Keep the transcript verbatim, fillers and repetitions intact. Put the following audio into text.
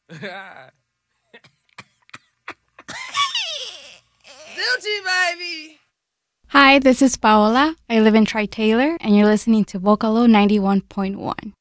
Zilchi, baby! Hi, this is Paola. I live in Tri-Taylor, and you're listening to Vocalo ninety-one point one.